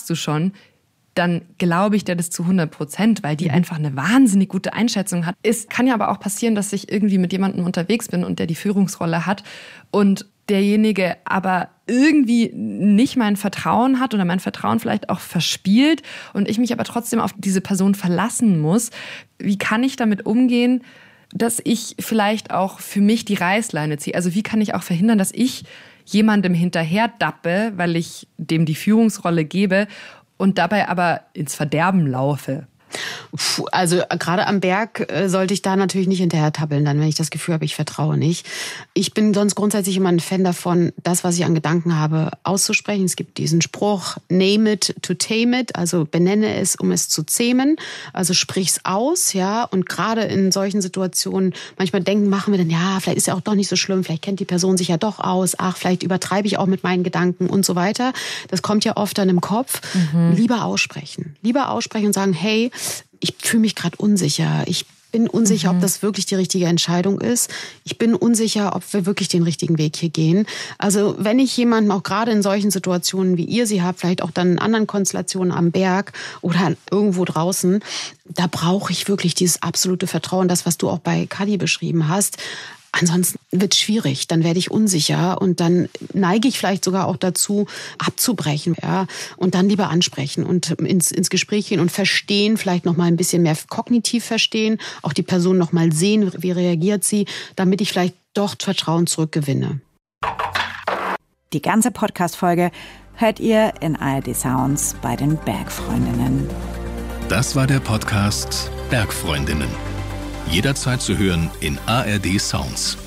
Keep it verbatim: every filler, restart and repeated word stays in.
machst du schon, dann glaube ich dir das zu hundert Prozent, weil die einfach eine wahnsinnig gute Einschätzung hat. Es kann ja aber auch passieren, dass ich irgendwie mit jemandem unterwegs bin und der die Führungsrolle hat und derjenige aber irgendwie nicht mein Vertrauen hat oder mein Vertrauen vielleicht auch verspielt und ich mich aber trotzdem auf diese Person verlassen muss. Wie kann ich damit umgehen, dass ich vielleicht auch für mich die Reißleine ziehe? Also wie kann ich auch verhindern, dass ich jemandem hinterher dappe, weil ich dem die Führungsrolle gebe und dabei aber ins Verderben laufe? Also gerade am Berg sollte ich da natürlich nicht hinterher tabbeln, dann, wenn ich das Gefühl habe, ich vertraue nicht. Ich bin sonst grundsätzlich immer ein Fan davon, das, was ich an Gedanken habe, auszusprechen. Es gibt diesen Spruch, name it to tame it, also benenne es, um es zu zähmen. Also sprich's aus, ja. Und gerade in solchen Situationen, manchmal denken, machen wir dann, ja, vielleicht ist ja auch doch nicht so schlimm, vielleicht kennt die Person sich ja doch aus, ach, vielleicht übertreibe ich auch mit meinen Gedanken und so weiter. Das kommt ja oft dann im Kopf. Mhm. Lieber aussprechen. Lieber aussprechen und sagen, hey, ich fühle mich gerade unsicher. Ich bin unsicher, mhm. ob das wirklich die richtige Entscheidung ist. Ich bin unsicher, ob wir wirklich den richtigen Weg hier gehen. Also wenn ich jemanden auch gerade in solchen Situationen, wie ihr sie habt, vielleicht auch dann in anderen Konstellationen am Berg oder irgendwo draußen, da brauche ich wirklich dieses absolute Vertrauen, das, was du auch bei Kadi beschrieben hast. Ansonsten wird es schwierig, dann werde ich unsicher und dann neige ich vielleicht sogar auch dazu, abzubrechen, ja, und dann lieber ansprechen und ins, ins Gespräch gehen und verstehen, vielleicht noch mal ein bisschen mehr kognitiv verstehen, auch die Person noch mal sehen, wie reagiert sie, damit ich vielleicht doch Vertrauen zurückgewinne. Die ganze Podcast-Folge hört ihr in A R D Sounds bei den Bergfreundinnen. Das war der Podcast Bergfreundinnen. Jederzeit zu hören in A R D Sounds.